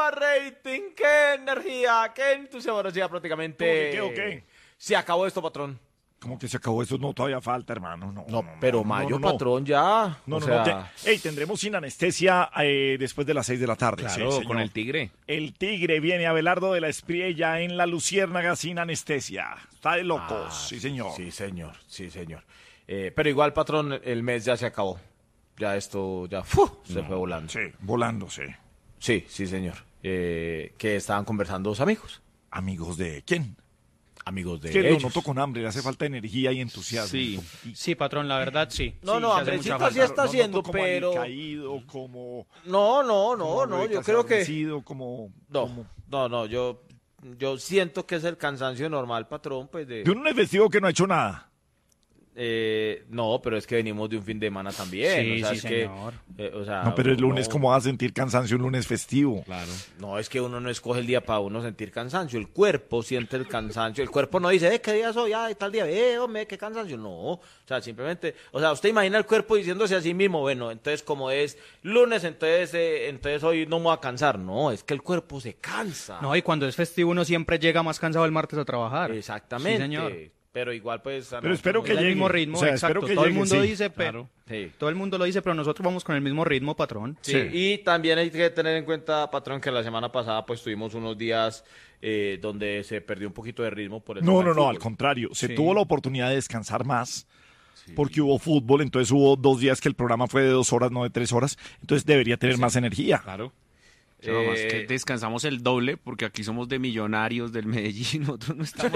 arriba rating, qué energía, qué entusiasmo. Ahora sí, ya prácticamente ¿Qué? se acabó esto, patrón. ¿Cómo que se acabó eso? No, todavía falta, hermano. No, pero mayo, patrón, ya. Ey, tendremos sin anestesia después de las 6 de la tarde. Claro, sí, con el tigre. El tigre viene Abelardo de la Espriella en la Luciérnaga sin anestesia. Está de locos, sí, señor. Sí, señor. Pero igual, patrón, el mes ya se acabó. Ya esto, se fue volando. Sí, volando, sí. Sí, señor. Que estaban conversando dos amigos. ¿Amigos de quién? Amigos de Es que lo ellos. noto con hambre, le hace falta energía y entusiasmo. Sí, patrón, la verdad, sí. No, Sí, hace Andresito mucha sí falta. está haciendo, como pero... alicaído, como... No, yo creo que... Como... No, yo siento que es el cansancio normal, patrón, pues de... De un festivo que no ha hecho nada. No, pero es que venimos de un fin de semana también. Sí, o sea, sí, es señor. que, No, pero el lunes, no, ¿cómo vas a sentir cansancio un lunes festivo? Claro. No, es que uno no escoge el día para uno sentir cansancio. El cuerpo siente el cansancio. El cuerpo no dice, ¿qué día soy? Tal día, hombre, qué cansancio. No, o sea, simplemente, usted imagina el cuerpo diciéndose a sí mismo, bueno, entonces como es lunes, entonces hoy no me voy a cansar. No, es que el cuerpo se cansa. No, y cuando es festivo uno siempre llega más cansado el martes a trabajar. Exactamente. Sí, señor. Pero igual, pues... Pero espero que Es el llegue. mismo ritmo, O sea, exacto. espero que Todo el llegue, mundo sí. dice, pero... Sí. Todo el mundo lo dice, pero nosotros vamos con el mismo ritmo, patrón. Sí. Y también hay que tener en cuenta, patrón, que la semana pasada pues tuvimos unos días donde se perdió un poquito de ritmo por el tema del No, fútbol. al contrario. Se Sí. tuvo la oportunidad de descansar más porque hubo fútbol, entonces hubo 2 días que el programa fue de 2 horas, no de 3 horas. Entonces debería tener más energía. Claro. No, más que descansamos el doble porque aquí somos de Millonarios del Medellín, nosotros no estamos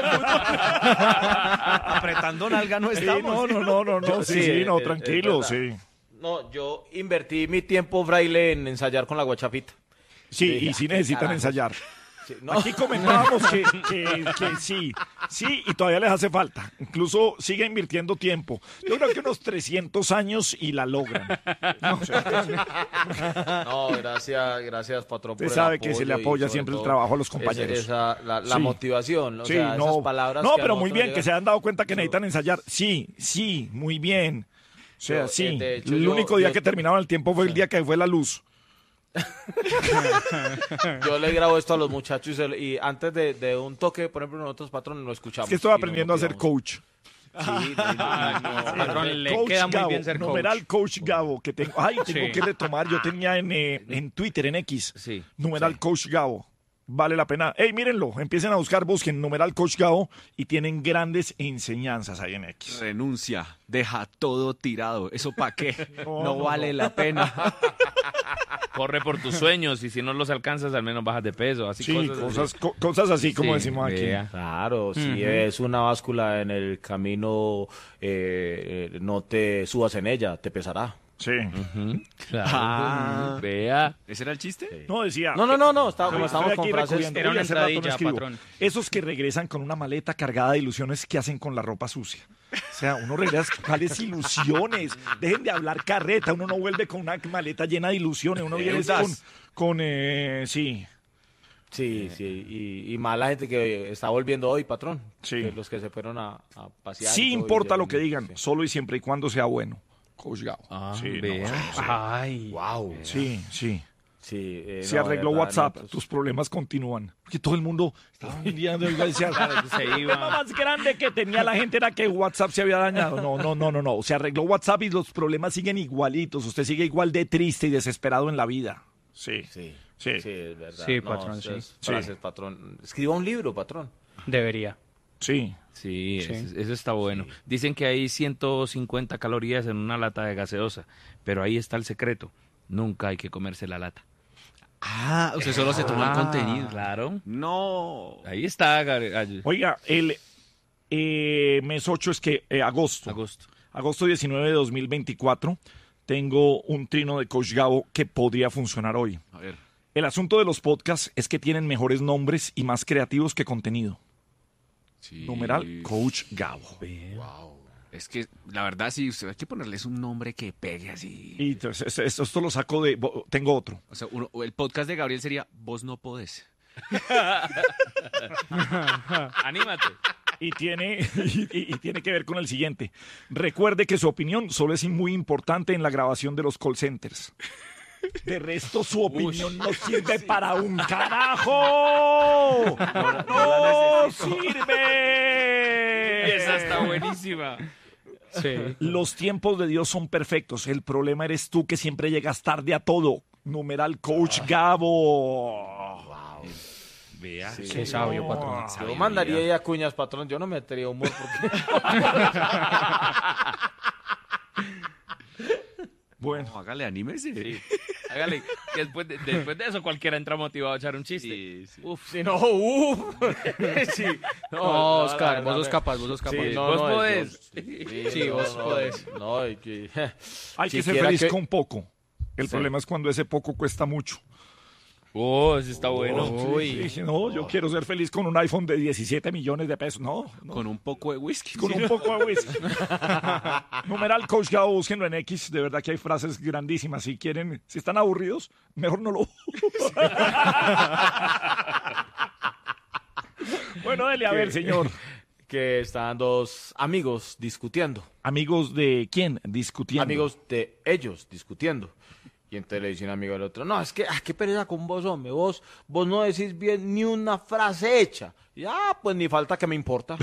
apretando nalga, no Sí, estamos. no, sí, no, es tranquilo, verdad. sí. No, yo invertí mi tiempo, fraile, en ensayar con la guachafita. Sí, Dije, y sí ¿qué necesitan carajos? ensayar. Sí, no. Aquí comentábamos que sí, y todavía les hace falta. Incluso sigue invirtiendo tiempo. Yo creo que unos 300 años y la logran. No, gracias, patrón, por Usted el sabe que se le apoyo y apoya sobre siempre el todo trabajo a los compañeros. la Sí. motivación, o Sí, sea, no, esas palabras no, que a pero muy nosotros bien, nos que llegan. se han dado cuenta que necesitan ensayar. Sí, muy bien. O sea, Yo, sí. de hecho, El yo- único día yo- que terminaba el tiempo fue el día que fue la luz. Yo le grabo esto a los muchachos y antes de un toque, por ejemplo, nosotros, patrón, lo escuchamos. Es que estoy y aprendiendo a nos ser motivamos. coach. Sí, Patrón, le Coach queda muy Gabo, bien ser coach. numeral Coach Gabo, que tengo Sí. que retomar, yo tenía en Twitter, en X, Sí, numeral sí. Coach Gabo, vale la pena, mírenlo, empiecen a buscar, busquen numeral Coach Gabo y tienen grandes enseñanzas ahí en X. Renuncia, deja todo tirado, ¿eso para qué? No, No vale la pena. Corre por tus sueños y si no los alcanzas, al menos bajas de peso. Así Sí, cosas. cosas así como Sí, decimos aquí. vea. Claro, si es una báscula en el camino, no te subas en ella, te pesará. Sí. Claro. Vea. ¿Ese era el chiste? No, decía... No, Estoy estamos con aquí frases. recogiendo. Era Uy, una hace rato no entradilla, escribo. patrón. Esos que regresan con una maleta cargada de ilusiones, ¿qué hacen con la ropa sucia? O sea, uno regresa con tales ilusiones. Dejen de hablar carreta. Uno no vuelve con una maleta llena de ilusiones. Uno viene sí. Sí, y mala gente que está volviendo hoy, patrón. Sí. Que los que se fueron a pasear. Sí y todo, importa y lo que ya- digan, sí. solo y siempre y cuando sea bueno. Coach Gabo. Sí, vea. Ay. Wow. sí. Sí, Se no, arregló de verdad, WhatsApp, no, pues- tus problemas continúan. Porque todo el mundo estaba enviando y decía, se el problema iba. más grande que tenía la gente era que WhatsApp se había dañado. No. Se arregló WhatsApp y los problemas siguen igualitos. Usted sigue igual de triste y desesperado en la vida. Sí. Sí, Sí. es verdad. Sí, patrón, sí. esas frases, patrón. Escriba un libro, patrón. Debería. Sí. Sí, Sí. eso está bueno. Dicen que hay 150 calorías en una lata de gaseosa, pero ahí está el secreto. Nunca hay que comerse la lata. Ah, usted solo se toma el contenido. Claro. No. Ahí está, Gallo. Oiga, el mes 8 es que agosto. Agosto 19 de 2024. Tengo un trino de Coach Gabo que podría funcionar hoy. A ver. El asunto de los podcasts es que tienen mejores nombres y más creativos que contenido. Sí. Numeral Coach Gabo. Wow. Es que, la verdad, sí, usted hay que ponerles un nombre que pegue así. Y entonces, esto lo saco de... Tengo otro. O sea, el podcast de Gabriel sería Vos no podés. Anímate. Y tiene, y tiene que ver con el siguiente. Recuerde que su opinión solo es muy importante en la grabación de los call centers. De resto, su opinión no sirve para un carajo. ¡No sirve! Esa está buenísima. Sí. Los tiempos de Dios son perfectos. El problema eres tú que siempre llegas tarde a todo. Numeral Coach Gabo. Vea. Qué sabio, patrón. Yo mandaría ahí a cuñas, patrón. Yo no metería humor porque... Bueno, No, hágale, anímese. Sí. Hágale, que después de eso cualquiera entra motivado a echar un chiste. Sí, sí. Uf, sí, no, sí. No, Oscar, la vos sos verdad, capaz, vos sos capaz. Sí, Vos podés. Sí, vos podés. No, y que... hay que ser siquiera feliz que- con poco. El problema es cuando ese poco cuesta mucho. Oh, ese está bueno. Dije, no, yo quiero ser feliz con un iPhone de 17 millones de pesos. No, Con un poco de whisky. con un poco de whisky. Numeral Coach Gabo, búsquenlo en X. De verdad que hay frases grandísimas. Si quieren, si están aburridos, mejor no lo usen. Bueno, dele a ver, señor. Que están dos amigos discutiendo. ¿Amigos de quién? Discutiendo. Amigos de ellos discutiendo. Y entonces le dice un amigo al otro, no, es que, qué pereza con vos, hombre, vos no decís bien ni una frase hecha. Y, pues ni falta que me importa.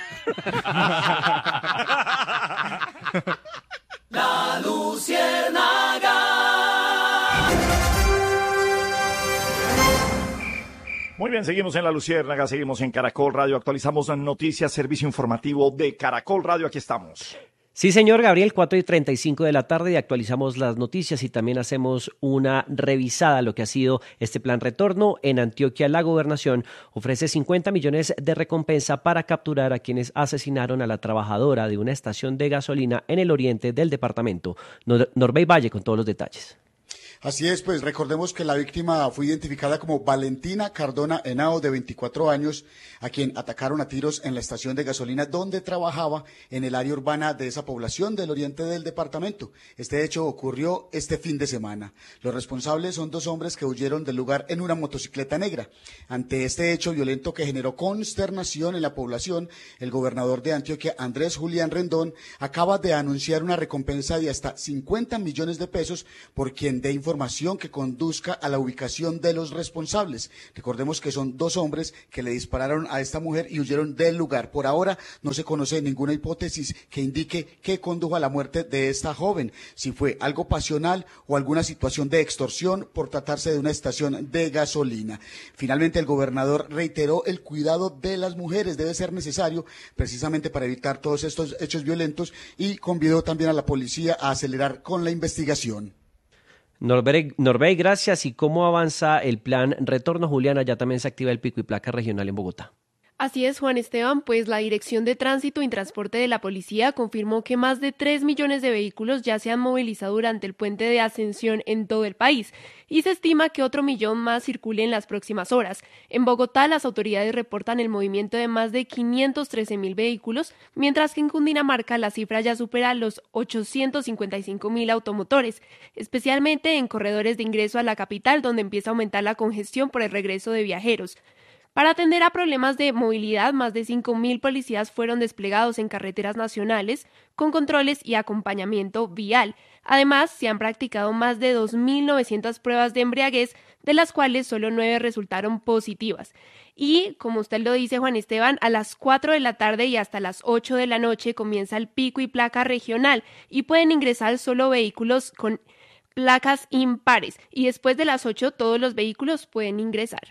Muy bien, seguimos en La Luciérnaga, seguimos en Caracol Radio, actualizamos las noticias, servicio informativo de Caracol Radio, aquí estamos. Sí, señor Gabriel, 4:35 de la tarde y actualizamos las noticias y también hacemos una revisada a lo que ha sido este plan retorno. En Antioquia, la gobernación ofrece 50 millones de recompensa para capturar a quienes asesinaron a la trabajadora de una estación de gasolina en el oriente del departamento. Norbey Valle con todos los detalles. Así es, pues recordemos que la víctima fue identificada como Valentina Cardona Henao, de 24 años, a quien atacaron a tiros en la estación de gasolina donde trabajaba en el área urbana de esa población del oriente del departamento. Este hecho ocurrió este fin de semana. Los responsables son dos hombres que huyeron del lugar en una motocicleta negra. Ante este hecho violento que generó consternación en la población, el gobernador de Antioquia, Andrés Julián Rendón, acaba de anunciar una recompensa de hasta 50 millones de pesos por quien dé información que conduzca a la ubicación de los responsables. Recordemos que son dos hombres que le dispararon a esta mujer y huyeron del lugar. Por ahora no se conoce ninguna hipótesis que indique qué condujo a la muerte de esta joven, si fue algo pasional o alguna situación de extorsión por tratarse de una estación de gasolina. Finalmente, el gobernador reiteró el cuidado de las mujeres debe ser necesario precisamente para evitar todos estos hechos violentos y convidó también a la policía a acelerar con la investigación. Norbey, gracias. ¿Y cómo avanza el plan retorno, Juliana? Ya también se activa el pico y placa regional en Bogotá. Así es, Juan Esteban, pues la Dirección de Tránsito y Transporte de la Policía confirmó que más de 3 millones de vehículos ya se han movilizado durante el puente de Ascensión en todo el país y se estima que otro millón más circule en las próximas horas. En Bogotá, las autoridades reportan el movimiento de más de 513.000 vehículos, mientras que en Cundinamarca la cifra ya supera los 855.000 automotores, especialmente en corredores de ingreso a la capital, donde empieza a aumentar la congestión por el regreso de viajeros. Para atender a problemas de movilidad, más de 5.000 policías fueron desplegados en carreteras nacionales con controles y acompañamiento vial. Además, se han practicado más de 2.900 pruebas de embriaguez, de las cuales solo 9 resultaron positivas. Y, como usted lo dice, Juan Esteban, a las 4 de la tarde y hasta las 8 de la noche comienza el pico y placa regional y pueden ingresar solo vehículos con placas impares. Y después de las 8 todos los vehículos pueden ingresar.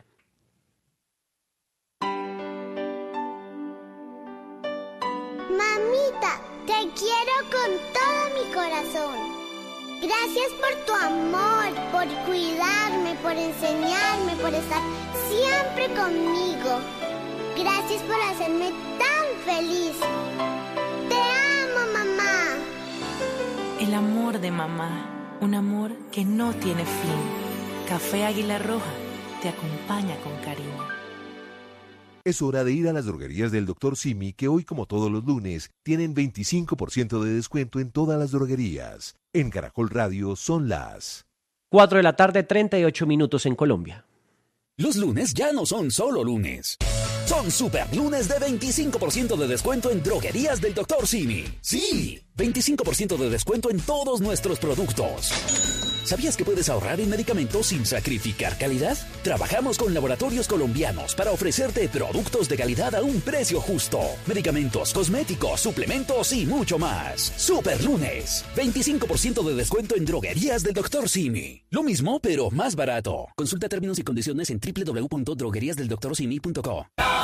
Mamita, te quiero con todo mi corazón. Gracias por tu amor, por cuidarme, por enseñarme, por estar siempre conmigo. Gracias por hacerme tan feliz. Te amo, mamá. El amor de mamá, un amor que no tiene fin. Café Águila Roja te acompaña con cariño. Es hora de ir a las droguerías del Dr. Simi, que hoy, como todos los lunes, tienen 25% de descuento en todas las droguerías. En Caracol Radio son las 4 de la tarde, 38 minutos en Colombia. Los lunes ya no son solo lunes. Son super lunes de 25% de descuento en droguerías del Dr. Simi. Sí, 25% de descuento en todos nuestros productos. ¿Sabías que puedes ahorrar en medicamentos sin sacrificar calidad? Trabajamos con laboratorios colombianos para ofrecerte productos de calidad a un precio justo. Medicamentos, cosméticos, suplementos y mucho más. Super Lunes. 25% de descuento en droguerías del Dr. Simi. Lo mismo, pero más barato. Consulta términos y condiciones en www.drogueriasdeldoctorsimi.co.